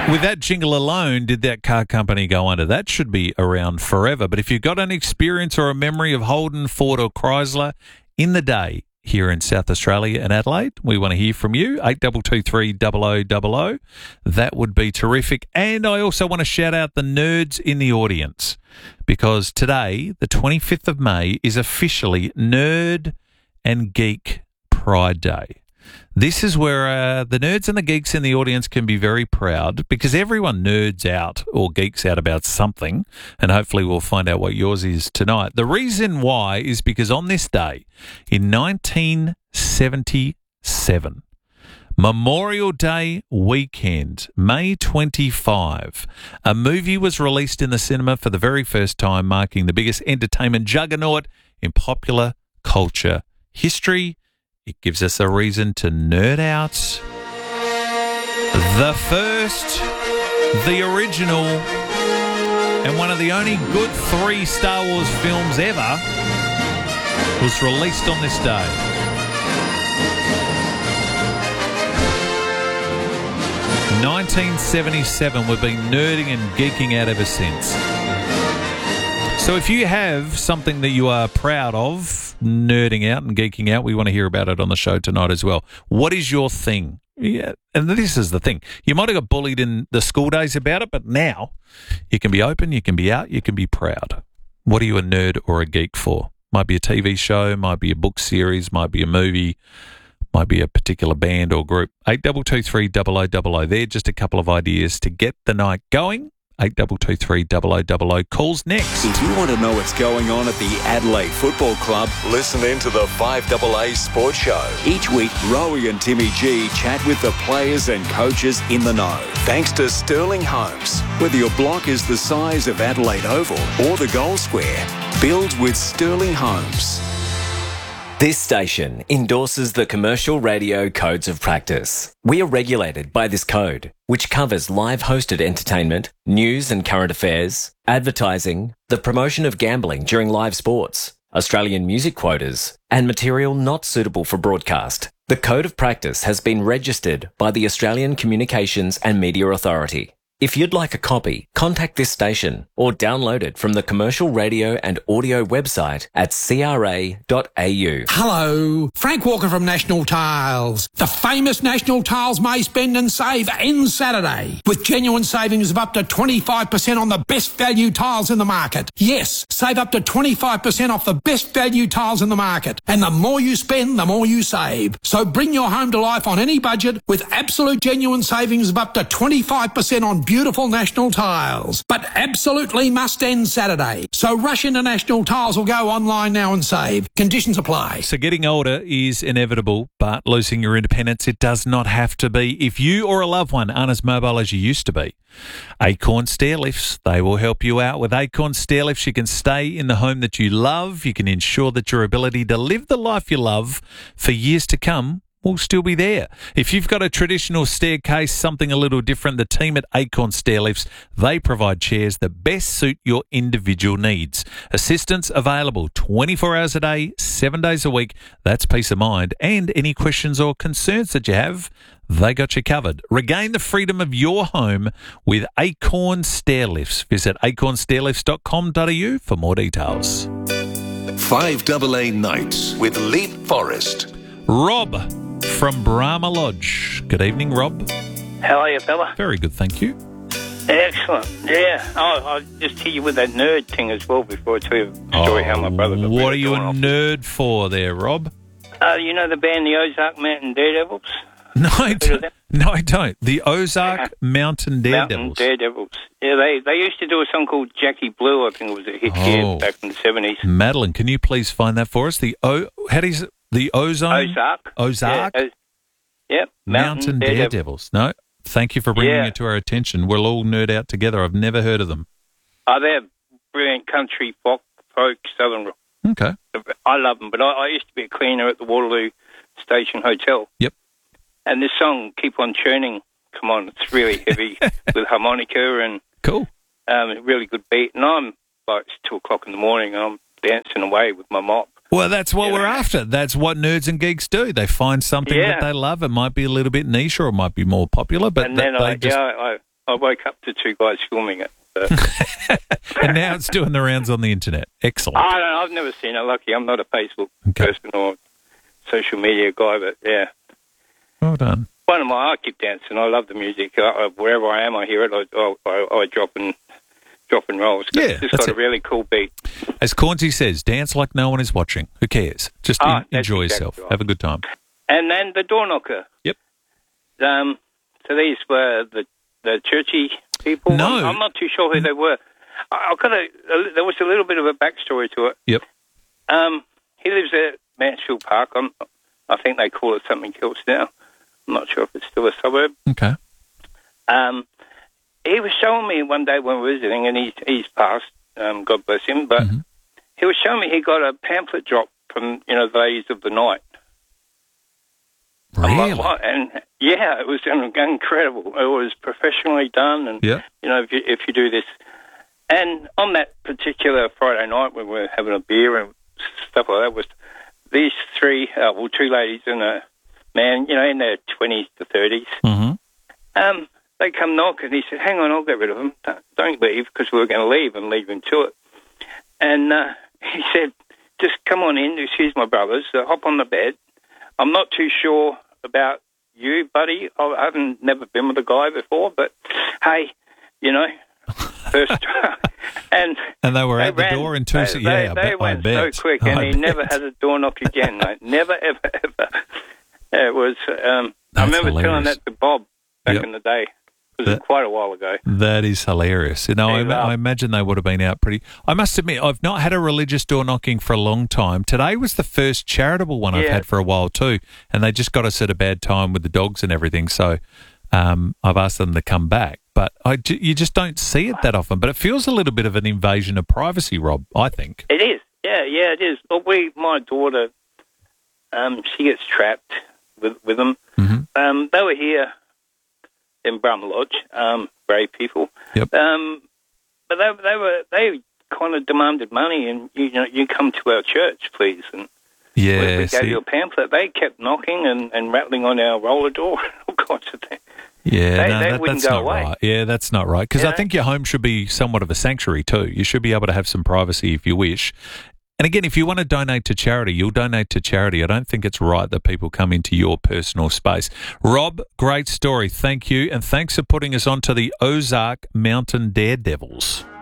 With that jingle alone, did that car company go under? That should be around forever. But if you've got an experience or a memory of Holden, Ford or Chrysler in the day here in South Australia and Adelaide, we want to hear from you. 8223 0000. That would be terrific. And I also want to shout out the nerds in the audience, because today, the 25th of May, is officially Nerd and Geek Pride Day. This is where the nerds and the geeks in the audience can be very proud, because everyone nerds out or geeks out about something, and hopefully we'll find out what yours is tonight. The reason why is because on this day, in 1977, Memorial Day weekend, May 25, a movie was released in the cinema for the very first time, marking the biggest entertainment juggernaut in popular culture history. It gives us a reason to nerd out. The first, the original, and one of the only good 3 Star Wars films ever was released on this day. In 1977, we've been nerding and geeking out ever since. So if you have something that you are proud of, nerding out and geeking out, we want to hear about it on the show tonight as well. What is your thing? Yeah, and this is the thing. You might have got bullied in the school days about it, but now you can be open, you can be out, you can be proud. What are you a nerd or a geek for? Might be a TV show, might be a book series, might be a movie, might be a particular band or group. 8223 0000. They're just a couple of ideas to get the night going. 8223 0000. Calls next. If you want to know what's going on at the Adelaide Football Club, listen in to the 5AA Sports Show. Each week, Rowie and Timmy G chat with the players and coaches in the know. Thanks to Sterling Homes. Whether your block is the size of Adelaide Oval or the Gold Square, build with Sterling Homes. This station endorses the Commercial Radio Codes of Practice. We are regulated by this code, which covers live hosted entertainment, news and current affairs, advertising, the promotion of gambling during live sports, Australian music quotas, and material not suitable for broadcast. The Code of Practice has been registered by the Australian Communications and Media Authority. If you'd like a copy, contact this station or download it from the Commercial Radio and Audio website at cra.au. Hello, Frank Walker from National Tiles. The famous National Tiles May Spend and Save ends Saturday with genuine savings of up to 25% on the best value tiles in the market. Yes, save up to 25% off the best value tiles in the market. And the more you spend, the more you save. So bring your home to life on any budget with absolute genuine savings of up to 25% on beautiful National Tiles, but absolutely must end Saturday. So rush into National Tiles or go online now and save. Conditions apply. So getting older is inevitable, but losing your independence, it does not have to be if you or a loved one aren't as mobile as you used to be. Acorn Stairlifts, they will help you out. With Acorn Stairlifts, you can stay in the home that you love. You can ensure that your ability to live the life you love for years to come will still be there. If you've got a traditional staircase, something a little different, the team at Acorn Stairlifts, they provide chairs that best suit your individual needs. Assistance available 24 hours a day, 7 days a week. That's peace of mind. And any questions or concerns that you have, they got you covered. Regain the freedom of your home with Acorn Stairlifts. Visit acornstairlifts.com.au for more details. 5AA Nights with Leap Forest. Rob from Brahma Lodge. Good evening, Rob. How are you, fella? Very good, thank you. Excellent. Yeah. I'll just hear you with that nerd thing as well before I tell you the story how my brother got What are you a off. nerd for there, Rob? You know the band the Ozark Mountain Daredevils? No, I don't. The Ozark Mountain Daredevils. Mountain Daredevils. Yeah, they used to do a song called Jackie Blue. I think it was a hit here back in the 70s. Madeline, can you please find that for us? How do you... The Ozark? Ozark? Yep. Mountain Daredevils. No, thank you for bringing it to our attention. We'll all nerd out together. I've never heard of them. Oh, they're brilliant country, folk, southern rock. Okay. I love them, but I used to be a cleaner at the Waterloo Station Hotel. Yep. And this song, Keep On Churning, come on, it's really heavy with harmonica and cool. Really good beat. And I'm, like, it's 2 o'clock in the morning, and I'm dancing away with my mop. Well, that's what we're after. That's what nerds and geeks do. They find something that they love. It might be a little bit niche or it might be more popular, but and then I I woke up to two guys filming it. So. And now it's doing the rounds on the internet. Excellent. I don't know. I've never seen it. Lucky, I'm not a Facebook person or social media guy, but yeah. Well done. I keep dancing. I love the music. Wherever I am, I hear it. I drop and rolls. Yeah, it's got a really cool beat. As Cornsey says, dance like no one is watching. Who cares? Just enjoy yourself. Right. Have a good time. And then the door knocker. Yep. So these were the churchy people. No. I'm not too sure who they were. There was a little bit of a backstory to it. Yep. He lives at Mansfield Park. I think they call it something else now. I'm not sure if it's still a suburb. Okay. He was showing me one day when we were visiting, and he's passed, God bless him, but he was showing me he got a pamphlet drop from, the ladies of the night. Really? I'm like, what? And yeah, it was incredible. It was professionally done, and if you do this, and on that particular Friday night when we were having a beer and stuff like that, was these three, two ladies and a man, in their 20s to 30s. Mm-hmm. They come knock, and he said, "Hang on, I'll get rid of them. Don't leave," because we were going to leave and leave him to it. And he said, "Just come on in. Excuse my brothers. Hop on the bed. I'm not too sure about you, buddy. I haven't never been with a guy before, but hey, first try." And they were at the door in 2 seconds. Yeah, they went so quick, and he never had a door knock again. Mate. Never, ever, ever. It was. I remember telling that to Bob back in the day. It was quite a while ago. That is hilarious. I imagine they would have been out pretty. I must admit, I've not had a religious door knocking for a long time. Today was the first charitable one I've had for a while too, and they just got us at a bad time with the dogs and everything. So I've asked them to come back, but you just don't see it that often. But it feels a little bit of an invasion of privacy, Rob. I think it is. Yeah, it is. But my daughter, she gets trapped with them. Mm-hmm. They were here in Brum Lodge, brave people. Yep. But they kind of demanded money, and you come to our church, please. And we gave you a pamphlet. They kept knocking and rattling on our roller door, all kinds of things. Yeah, they wouldn't that's go not away. Right. Yeah, that's not right. Because I think your home should be somewhat of a sanctuary too. You should be able to have some privacy if you wish. And again, if you want to donate to charity, you'll donate to charity. I don't think it's right that people come into your personal space. Rob, great story. Thank you. And thanks for putting us on to the Ozark Mountain Daredevils.